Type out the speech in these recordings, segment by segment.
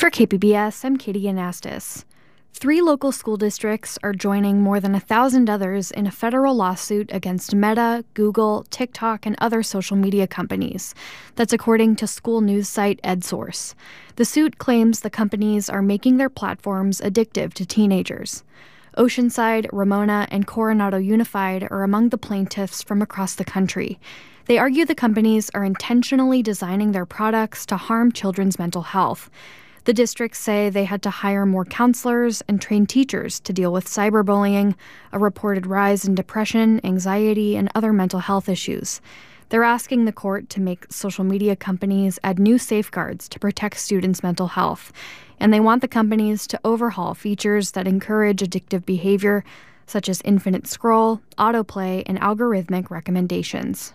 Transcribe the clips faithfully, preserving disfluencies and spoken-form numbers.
For K P B S, I'm Katie Anastas. Three local school districts are joining more than a thousand others in a federal lawsuit against Meta, Google, TikTok, and other social media companies. That's according to school news site EdSource. The suit claims the companies are making their platforms addictive to teenagers. Oceanside, Ramona, and Coronado Unified are among the plaintiffs from across the country. They argue the companies are intentionally designing their products to harm children's mental health. The districts say they had to hire more counselors and train teachers to deal with cyberbullying, a reported rise in depression, anxiety, and other mental health issues. They're asking the court to make social media companies add new safeguards to protect students' mental health. And they want the companies to overhaul features that encourage addictive behavior, such as infinite scroll, autoplay, and algorithmic recommendations.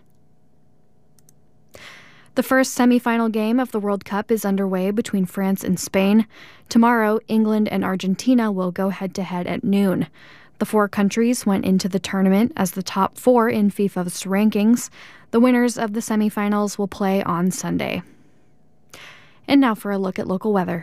The first semifinal game of the World Cup is underway between France and Spain. Tomorrow, England and Argentina will go head-to-head at noon. The four countries went into the tournament as the top four in FIFA's rankings. The winners of the semifinals will play on Sunday. And now for a look at local weather.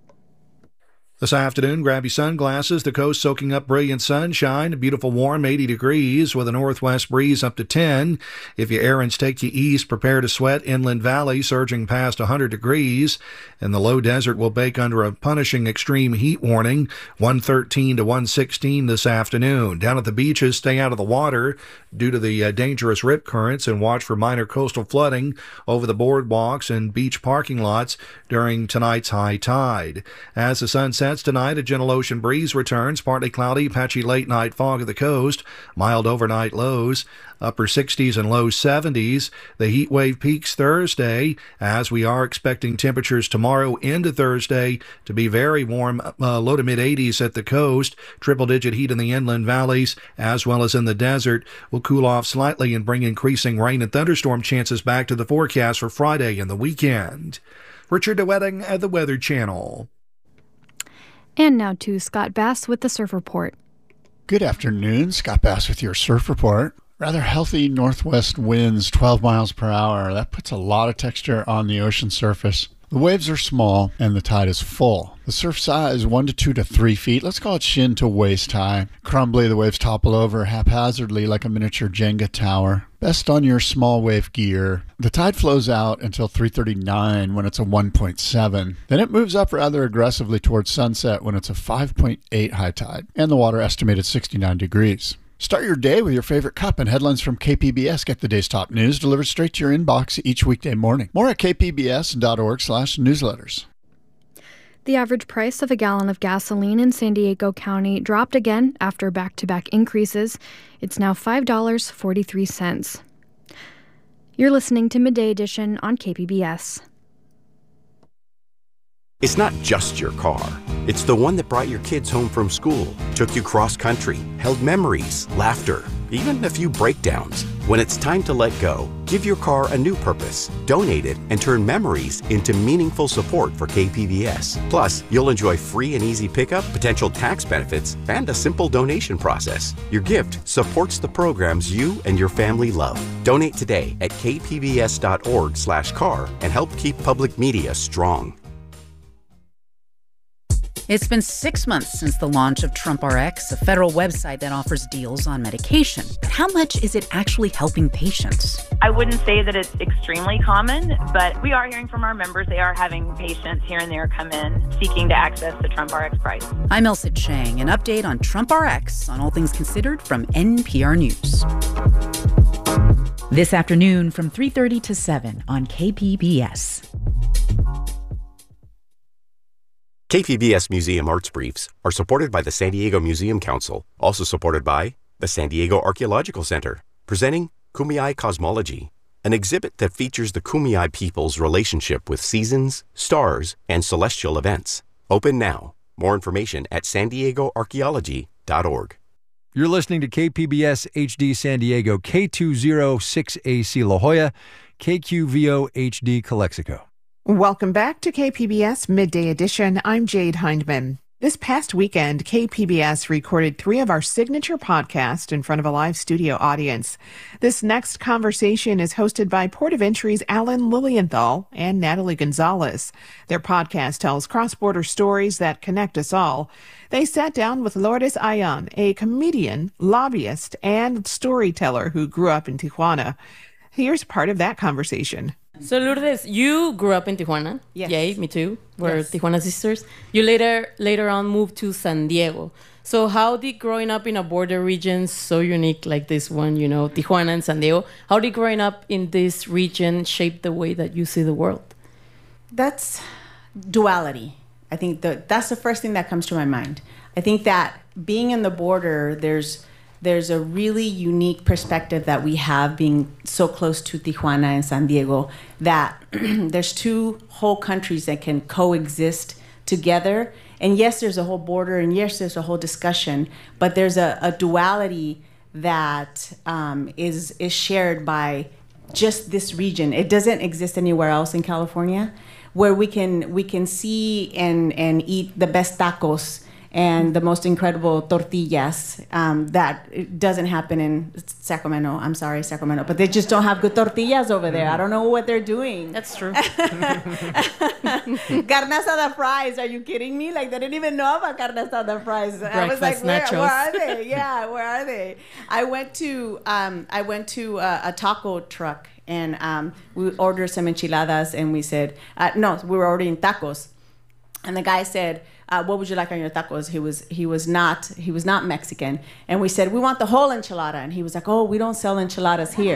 This afternoon, grab your sunglasses. The coast soaking up brilliant sunshine. A beautiful warm eighty degrees with a northwest breeze up to ten. If your errands take you east, prepare to sweat. Inland Valley surging past one hundred degrees. And the low desert will bake under a punishing extreme heat warning. one thirteen to one sixteen this afternoon. Down at the beaches, stay out of the water due to the uh, dangerous rip currents and watch for minor coastal flooding over the boardwalks and beach parking lots during tonight's high tide. As the sun sets tonight, a gentle ocean breeze returns. Partly cloudy, patchy late-night fog of the coast. Mild overnight lows. Upper sixties and low seventies. The heat wave peaks Thursday, as we are expecting temperatures tomorrow into Thursday to be very warm, uh, low to mid-eighties at the coast. Triple-digit heat in the inland valleys, as well as in the desert, will cool off slightly and bring increasing rain and thunderstorm chances back to the forecast for Friday and the weekend. Richard DeWetting at the Weather Channel. And now to Scott Bass with the Surf Report. Good afternoon, Scott Bass with your Surf Report. Rather healthy northwest winds, twelve miles per hour. That puts a lot of texture on the ocean surface. The waves are small and the tide is full. The surf size one to two to three feet. Let's call it shin to waist high. Crumbly, the waves topple over haphazardly like a miniature Jenga tower. Best on your small wave gear. The tide flows out until three thirty-nine when it's a one point seven. Then it moves up rather aggressively towards sunset when it's a five point eight high tide. And the water estimated sixty-nine degrees. Start your day with your favorite cup and headlines from K P B S. Get the day's top news delivered straight to your inbox each weekday morning. More at k p b s dot org slash newsletters. The average price of a gallon of gasoline in San Diego County dropped again after back-to-back increases. It's now five dollars and forty-three cents. You're listening to Midday Edition on K P B S. It's not just your car. It's the one that brought your kids home from school, took you cross-country, held memories, laughter, even a few breakdowns. When it's time to let go, give your car a new purpose. Donate it and turn memories into meaningful support for K P B S. Plus, you'll enjoy free and easy pickup, potential tax benefits, and a simple donation process. Your gift supports the programs you and your family love. Donate today at k p b s dot org slash car and help keep public media strong. It's been six months since the launch of TrumpRx, a federal website that offers deals on medication. But how much is it actually helping patients? I wouldn't say that it's extremely common, but we are hearing from our members. They are having patients here and there come in seeking to access the TrumpRx price. I'm Elsa Chang. An update on TrumpRx on All Things Considered from N P R News. This afternoon from three thirty to seven on K P B S. K P B S Museum Arts Briefs are supported by the San Diego Museum Council, also supported by the San Diego Archaeological Center, presenting Kumeyaay Cosmology, an exhibit that features the Kumeyaay people's relationship with seasons, stars, and celestial events. Open now. More information at san diego archaeology dot org. You're listening to K P B S H D San Diego, K two oh six A C La Jolla, K Q V O H D Calexico. Welcome back to K P B S Midday Edition. I'm Jade Hindman. This past weekend, K P B S recorded three of our signature podcasts in front of a live studio audience. This next conversation is hosted by Port of Entry's Alan Lilienthal and Natalie Gonzalez. Their podcast tells cross-border stories that connect us all. They sat down with Lourdes Ayan, a comedian, lobbyist, and storyteller who grew up in Tijuana. Here's part of that conversation. So Lourdes, you grew up in Tijuana. Yes. Yay, me too. We're Yes. Tijuana sisters. You later later on moved to San Diego. So how did growing up in a border region so unique like this one, you know, Tijuana and San Diego, how did growing up in this region shape the way that you see the world? That's duality. I think the, that's the first thing that comes to my mind. I think that being in the border, there's there's a really unique perspective that we have being so close to Tijuana and San Diego, that there's two whole countries that can coexist together. And yes, there's a whole border, and yes, there's a whole discussion, but there's a, a duality that um, is is shared by just this region. It doesn't exist anywhere else in California, where we can we can see and and eat the best tacos and the most incredible tortillas. Um, that it doesn't happen in Sacramento. I'm sorry, Sacramento, but they just don't have good tortillas over there. I don't know what they're doing. That's true. Carne asada fries. Are you kidding me? Like, they didn't even know about carne asada fries. I was like, Breakfast where, nachos. where are they? Yeah, where are they? I went to um, I went to a, a taco truck, and um, we ordered some enchiladas, and we said, uh, no, we were ordering tacos. And the guy said, uh, what would you like on your tacos? He was he was not he was not Mexican. And we said, we want the whole enchilada. And he was like, oh, we don't sell enchiladas here.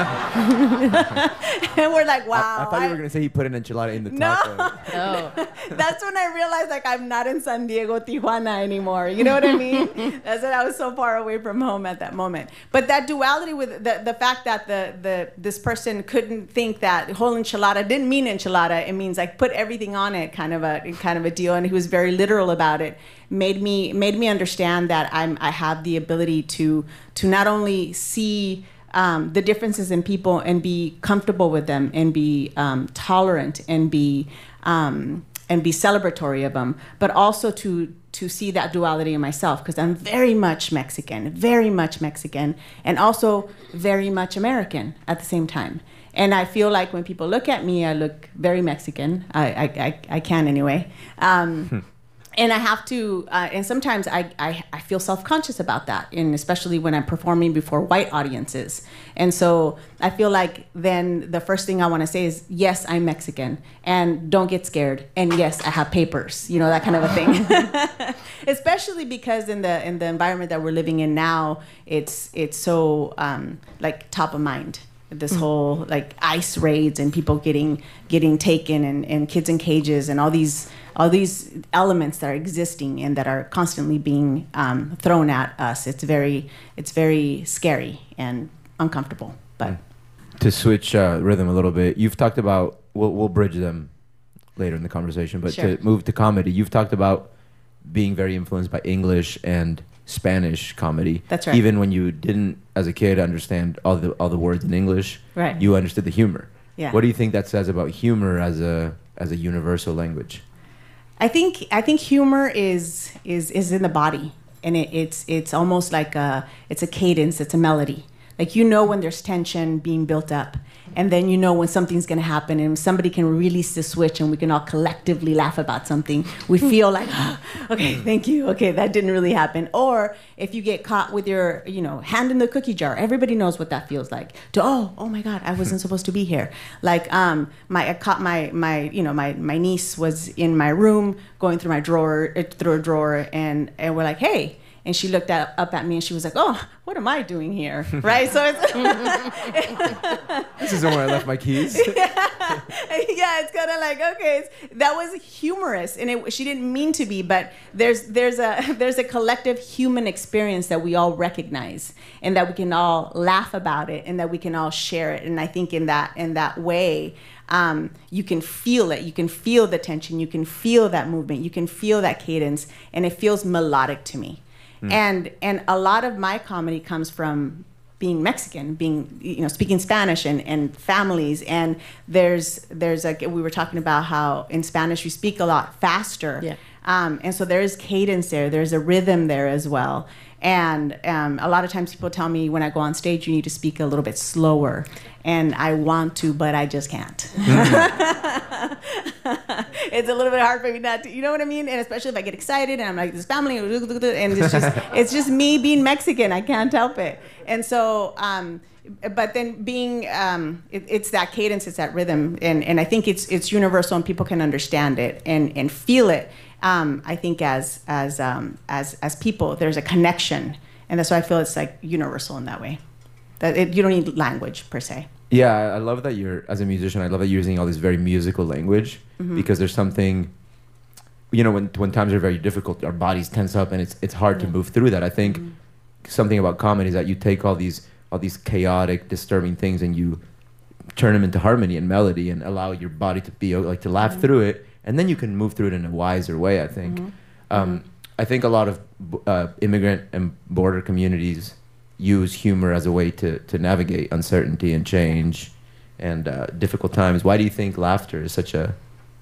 And we're like, wow. I, I thought you were going to say he put an enchilada in the taco. No. Oh. That's when I realized, like, I'm not in San Diego, Tijuana anymore. You know what I mean? That's when I was so far away from home at that moment. But that duality with the, the fact that the, the this person couldn't think that whole enchilada didn't mean enchilada. It means, like, put everything on it, kind of a kind of a deal. And he was very literal about it. Made me made me understand that I'm I have the ability to to not only see Um, the differences in people and be comfortable with them, and be um, tolerant, and be um, and be celebratory of them, but also to to see that duality in myself, because I'm very much Mexican, very much Mexican, and also very much American at the same time. And I feel like when people look at me, I look very Mexican. I I, I, I can anyway. Um, And I have to, uh, and sometimes I, I, I feel self-conscious about that, and especially when I'm performing before white audiences. And so I feel like then the first thing I want to say is, yes, I'm Mexican, and don't get scared, and yes, I have papers, you know, that kind of a thing. Especially because in the in the environment that we're living in now, it's it's so um, like top of mind. This whole like ICE raids and people getting getting taken, and, and kids in cages, and all these all these elements that are existing and that are constantly being um, thrown at us. It's very it's very scary and uncomfortable. But to switch uh, rhythm a little bit, you've talked about we'll, we'll bridge them later in the conversation, but Sure. to move to comedy, you've talked about being very influenced by English and Spanish comedy. That's right. Even when you didn't, as a kid, understand all the all the words in English, Right. you understood the humor. Yeah. What do you think that says about humor as a as a universal language? I think I think humor is is is in the body, and it, it's it's almost like a it's a cadence, it's a melody. Like, you know when there's tension being built up, and then you know when something's going to happen, and somebody can release the switch, and we can all collectively laugh about something. We feel like, oh, okay, thank you. Okay, that didn't really happen. Or if you get caught with your, you know, hand in the cookie jar, everybody knows what that feels like. To oh, oh my God, I wasn't supposed to be here. Like, um, my I caught my my you know my my niece was in my room going through my drawer uh, through a drawer, and and we're like, hey. And she looked at, up at me, and she was like, oh, what am I doing here? Right? So it's... This isn't where I left my keys. yeah. yeah, it's kind of like, okay, it's, that was humorous. And it, she didn't mean to be, but there's there's a there's a collective human experience that we all recognize, and that we can all laugh about it, and that we can all share it. And I think in that in that way, Um, you can feel it. You can feel the tension. You can feel that movement. You can feel that cadence, and it feels melodic to me. Mm. And and a lot of my comedy comes from being Mexican, being you know speaking Spanish, and, and families. And there's there's like we were talking about how in Spanish you speak a lot faster. Yeah. Um, and so there is cadence there. There's a rhythm there as well. And um, a lot of times people tell me when I go on stage, you need to speak a little bit slower. And I want to, but I just can't. It's a little bit hard for me not to, you know what I mean? And especially if I get excited and I'm like, this family, and it's just, it's just me being Mexican. I can't help it. And so, um, but then being, um, it, it's that cadence, it's that rhythm. And, and I think it's it's universal and people can understand it and, and feel it. Um, I think as as um, as as people, there's a connection, and that's why I feel it's like universal in that way. That it, you don't need language per se. Yeah, I love that you're, as a musician, I love that you're using all this very musical language, mm-hmm. because there's something, you know, when when times are very difficult, our bodies tense up, and it's it's hard yeah. to move through that. I think mm-hmm. something about comedy is that you take all these all these chaotic, disturbing things, and you turn them into harmony and melody, and allow your body to be like to laugh mm-hmm. through it. And then you can move through it in a wiser way, I think. Mm-hmm. Um, mm-hmm. I think a lot of uh, immigrant and border communities use humor as a way to, to navigate uncertainty and change and uh, difficult times. Why do you think laughter is such a...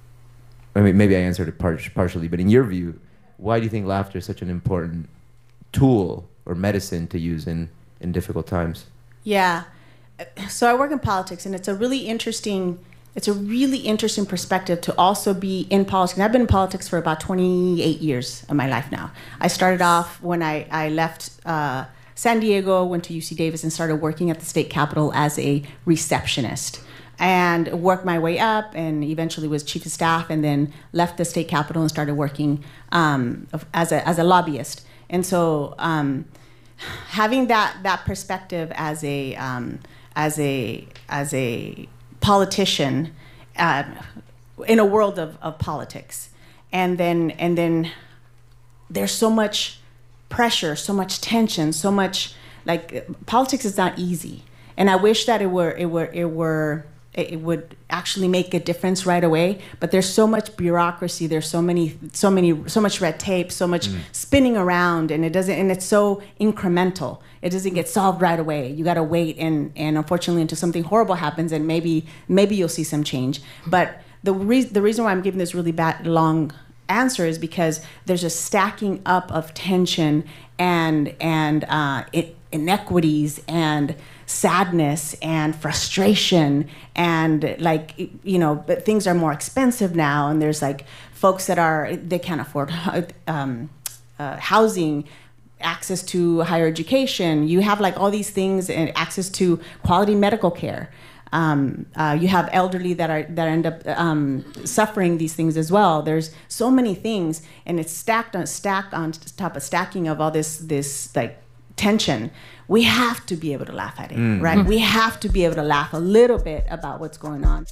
I mean, maybe I answered it par- partially, but in your view, why do you think laughter is such an important tool or medicine to use in, in difficult times? Yeah. So I work in politics, and it's a really interesting... It's a really interesting perspective to also be in politics. And I've been in politics for about twenty-eight years of my life now. I started off when I, I left uh, San Diego, went to U C Davis, and started working at the state capitol as a receptionist. And worked my way up, and eventually was chief of staff, and then left the state capitol and started working um, as a as a lobbyist. And so um, having that that perspective as a um, as a as a politician uh, in a world of, of politics, and then and then there's so much pressure, so much tension, so much like politics is not easy, and I wish that it were it were it were it would actually make a difference right away. But there's so much bureaucracy, there's so many so many so much red tape, so much mm. spinning around, and it doesn't and it's so incremental. It doesn't get solved right away. You got to wait, and and unfortunately until something horrible happens, and maybe maybe you'll see some change. But the re- the reason why I'm giving this really bad long answer is because there's a stacking up of tension and and uh, it, inequities and sadness and frustration, and like, you know, but things are more expensive now, and there's like folks that are they can't afford um, uh, housing, access to higher education. You have like all these things, and access to quality medical care. Um, uh, you have elderly that are that end up um, suffering these things as well. There's so many things, and it's stacked on stack on top of stacking of all this this like tension. We have to be able to laugh at it, mm. right? We have to be able to laugh a little bit about what's going on.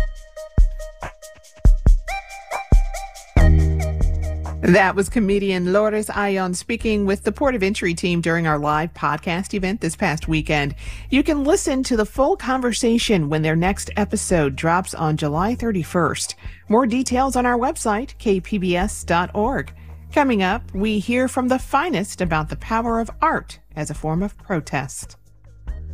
That was comedian Lourdes Ayon speaking with the Port of Entry team during our live podcast event this past weekend. You can listen to the full conversation when their next episode drops on July thirty-first. More details on our website, k p b s dot org. Coming up, we hear from the finest about the power of art as a form of protest.